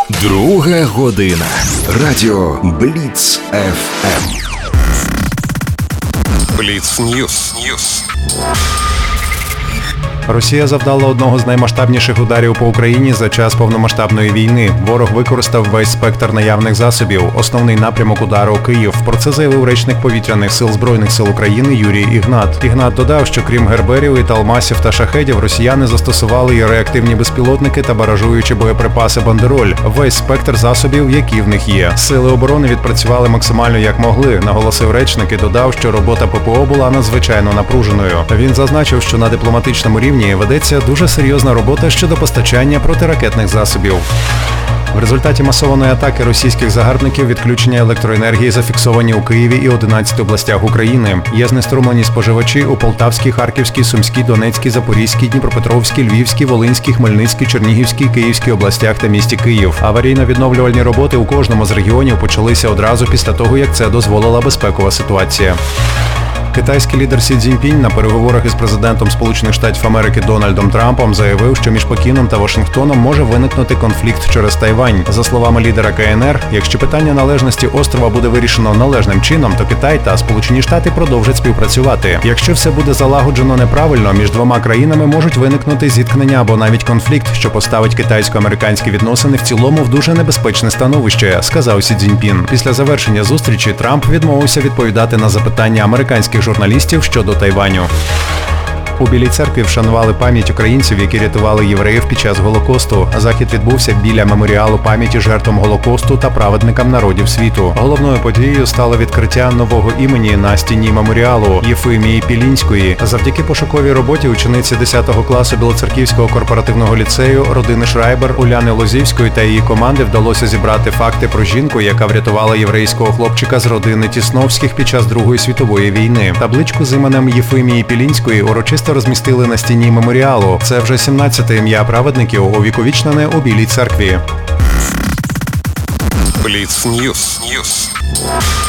Друга година. Радіо Бліц ФМ. Бліц Ньюс. Росія завдала одного з наймасштабніших ударів по Україні за час повномасштабної війни. Ворог використав весь спектр наявних засобів. Основний напрямок удару – Київ. Про це заявив речник повітряних сил Збройних сил України Юрій Ігнат. Ігнат додав, що крім герберів, італмасів та шахедів, росіяни застосували і реактивні безпілотники та баражуючі боєприпаси «Бандероль». Весь спектр засобів, які в них є. Сили оборони відпрацювали максимально як могли, наголосив речник і додав, що робота ППО була надзвичайно напруженою. Він зазначив, що на дипломатичному рівні ведеться дуже серйозна робота щодо постачання протиракетних засобів. В результаті масованої атаки російських загарбників відключення електроенергії зафіксовані у Києві і 11 областях України. Є знеструмлені споживачі у Полтавській, Харківській, Сумській, Донецькій, Запорізькій, Дніпропетровській, Львівській, Волинській, Хмельницькій, Чернігівській, Київській областях та місті Київ. Аварійно-відновлювальні роботи у кожному з регіонів почалися одразу після того, як це дозволила безпекова ситуація. Китайський лідер Сі Цзіньпінь на переговорах із президентом Сполучених Штатів Америки Дональдом Трампом заявив, що між Пекіном та Вашингтоном може виникнути конфлікт через Тайвань. За словами лідера КНР, якщо питання належності острова буде вирішено належним чином, то Китай та Сполучені Штати продовжать співпрацювати. Якщо все буде залагоджено неправильно, між двома країнами можуть виникнути зіткнення або навіть конфлікт, що поставить китайсько-американські відносини в цілому в дуже небезпечне становище, сказав Сі Цзіньпін. Після завершення зустрічі Трамп відмовився відповідати на запитання американських журналістів щодо Тайваню. У Білій церкві вшанували пам'ять українців, які рятували євреїв під час Голокосту. Захід відбувся біля меморіалу пам'яті жертвам Голокосту та праведникам народів світу. Головною подією стало відкриття нового імені на стіні меморіалу Єфимії Пілінської. Завдяки пошуковій роботі учениці 10 класу Білоцерківського корпоративного ліцею родини Шрайбер Уляни Лозівської та її команди вдалося зібрати факти про жінку, яка врятувала єврейського хлопчика з родини Тісновських під час Другої світової війни. Табличку з іменем Єфимії Пілінської урочисто розмістили на стіні меморіалу. Це вже 17-те ім'я праведників, увіковічнене у Білій церкві. Бліц Ньюс.